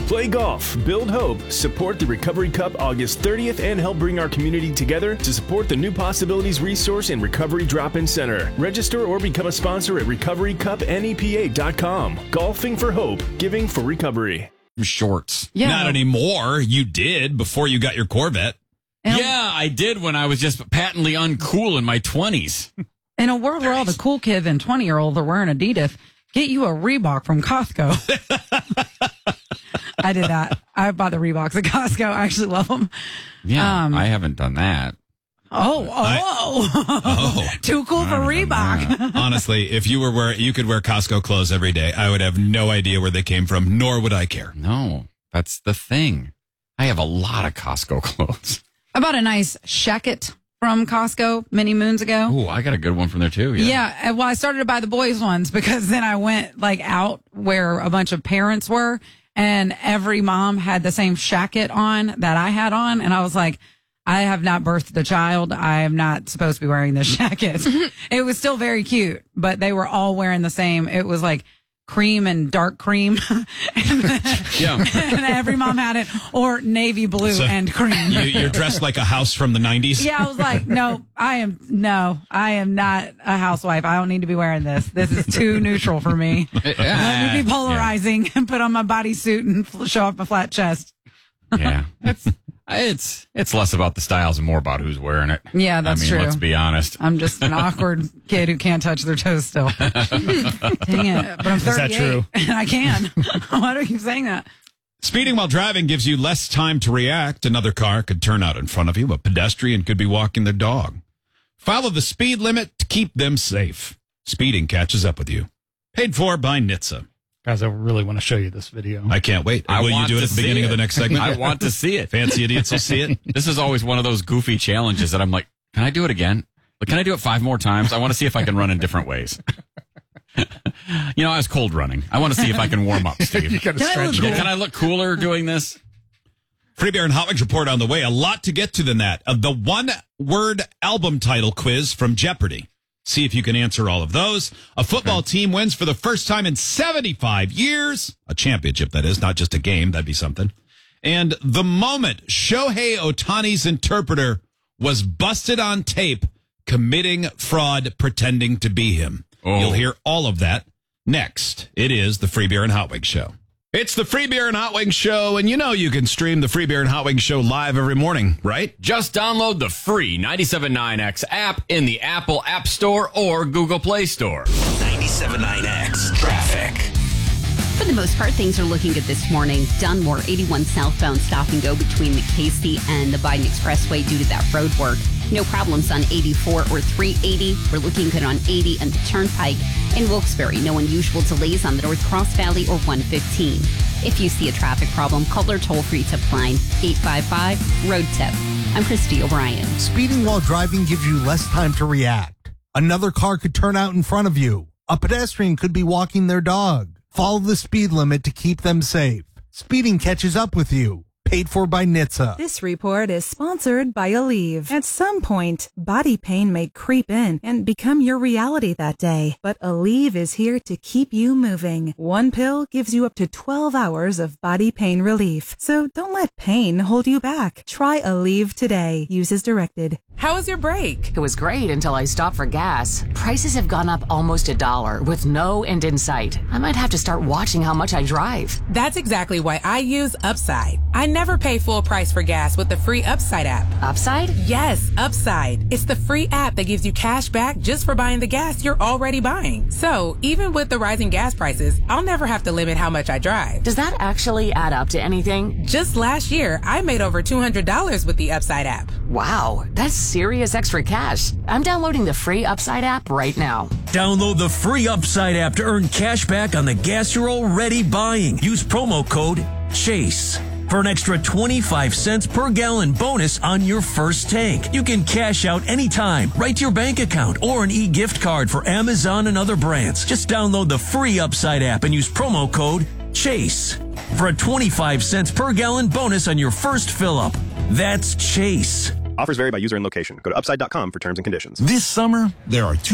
Play golf, build hope, support the Recovery Cup August 30th, and help bring our community together to support the New Possibilities Resource and Recovery Drop-In Center. Register or become a sponsor at recoverycupnepa.com. Golfing for hope, giving for recovery. Shorts. Yeah. Not anymore. You did before you got your Corvette. Yeah, I did when I was just patently uncool in my 20s. In a world where all the cool kids and 20-year-olds are wearing Adidas, get you a Reebok from Costco. I did that. I bought the Reeboks at Costco. I actually love them. Yeah, I haven't done that. Too cool for Reebok. Honestly, if you could wear Costco clothes every day, I would have no idea where they came from, nor would I care. No, that's the thing. I have a lot of Costco clothes. I bought a nice shacket from Costco many moons ago. Ooh, I got a good one from there too. Yeah. Well, I started to buy the boys' ones because then I went out where a bunch of parents were, and every mom had the same shacket on that I had on, and I was like, I have not birthed a child. I am not supposed to be wearing this jacket. It was still very cute, but they were all wearing the same. It was like cream and dark cream. And every mom had it, or navy blue and cream. You're dressed like a house from the 90s? Yeah, I was like, I am not a housewife. I don't need to be wearing this. This is too neutral for me. Let me be polarizing and put on my bodysuit and show off my flat chest. Yeah. It's less about the styles and more about who's wearing it. Yeah, that's true. Let's be honest. I'm just an awkward kid who can't touch their toes still. Dang it. But I'm 38. Is that true? And I can. Why do you keep saying that? Speeding while driving gives you less time to react. Another car could turn out in front of you. A pedestrian could be walking their dog. Follow the speed limit to keep them safe. Speeding catches up with you. Paid for by NHTSA. Guys, I really want to show you this video. I can't wait. Will you do it at the beginning of the next segment? I want to see it. Fancy idiots will see it. This is always one of those goofy challenges that I'm like, can I do it again? Like, can I do it 5 more times? I want to see if I can run in different ways. I was cold running. I want to see if I can warm up, Steve. You gotta stretch it. Can I look cooler doing this? Free Beer and Hot Wings report on the way. A lot to get to than that. The one-word album title quiz from Jeopardy! See if you can answer all of those. A football team wins for the first time in 75 years. A championship, that is, not just a game. That'd be something. And the moment Shohei Ohtani's interpreter was busted on tape committing fraud pretending to be him. Oh. You'll hear all of that next. It is the Free Beer and Hot Wings Show. It's the Free Beer and Hot Wings Show, and you can stream the Free Beer and Hot Wings Show live every morning, right? Just download the free 97.9X app in the Apple App Store or Google Play Store. 97.9X traffic. For the most part, things are looking good this morning. Dunmore, 81 southbound stop and go between McCasey and the Biden Expressway due to that road work. No problems on 84 or 380. We're looking good on 80 and the Turnpike. In Wilkes-Barre, no unusual delays on the North Cross Valley or 115. If you see a traffic problem, call our toll-free tip line, 855-ROAD-TIP. I'm Christy O'Brien. Speeding while driving gives you less time to react. Another car could turn out in front of you. A pedestrian could be walking their dog. Follow the speed limit to keep them safe. Speeding catches up with you. Paid for by NHTSA. This report is sponsored by Aleve. At some point, body pain may creep in and become your reality that day. But Aleve is here to keep you moving. One pill gives you up to 12 hours of body pain relief. So don't let pain hold you back. Try Aleve today. Use as directed. How was your break? It was great until I stopped for gas. Prices have gone up almost $1 with no end in sight. I might have to start watching how much I drive. That's exactly why I use Upside. I never pay full price for gas with the free Upside app. Upside? Yes, Upside. It's the free app that gives you cash back just for buying the gas you're already buying. So even with the rising gas prices, I'll never have to limit how much I drive. Does that actually add up to anything? Just last year, I made over $200 with the Upside app. Wow, that's serious extra cash. I'm downloading the free Upside app right now. Download the free Upside app to earn cash back on the gas you're already buying. Use promo code CHASE for an extra 25 cents per gallon bonus on your first tank. You can cash out anytime, right to your bank account, or an e-gift card for Amazon and other brands. Just download the free Upside app and use promo code CHASE for a 25 cents per gallon bonus on your first fill-up. That's CHASE. Offers vary by user and location. Go to upside.com for terms and conditions. This summer, there are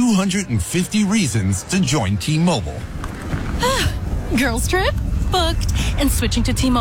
250 reasons to join T-Mobile. Girls trip? Booked. And switching to T-Mobile